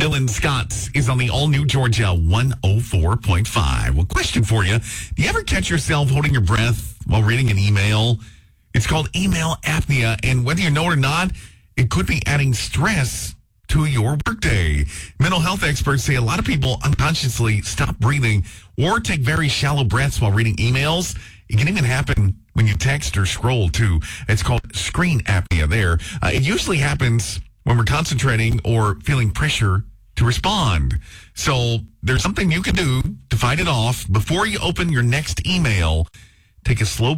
Dylan Scott is on the all-new Georgia 104.5. Well, question for you. Do you ever catch yourself holding your breath while reading an email? It's called email apnea, and whether you know it or not, it could be adding stress to your workday. Mental health experts say a lot of people unconsciously stop breathing or take very shallow breaths while reading emails. It can even happen when you text or scroll, too. It's called screen apnea there. It usually happens when we're concentrating or feeling pressure to respond. So there's something you can do to fight it off. Before you open your next email, take a slow